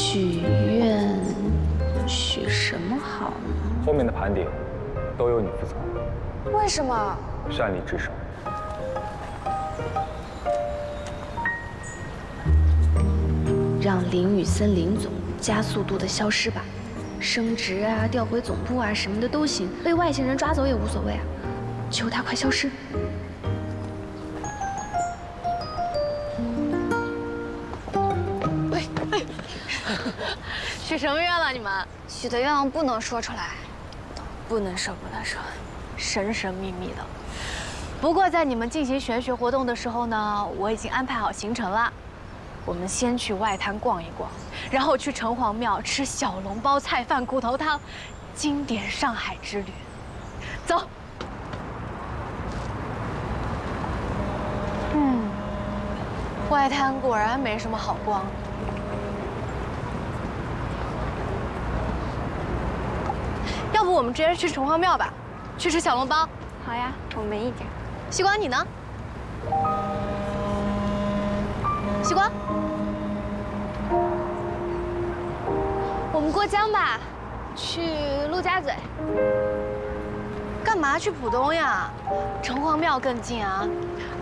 许愿，许什么好呢？ 后面的盘点都由你负责。 为什么？ 擅离职守。 让林雨森林总加速度的消失吧，升职啊、调回总部啊什么的都行，被外星人抓走也无所谓啊，求他快消失。 许什么愿了？你们许的愿望不能说出来， 不能说，神神秘秘的。不过在你们进行玄学活动的时候呢，我已经安排好行程了。我们先去外滩逛一逛，然后去城隍庙吃小笼包、菜饭、骨头汤，经典上海之旅。走。外滩果然没什么好逛。要不我们直接去城隍庙吧，去吃小笼包。 好呀，我没意见。 西瓜，你呢？西瓜，我们过江吧，去陆家嘴。干嘛去浦东呀？城隍庙更近啊。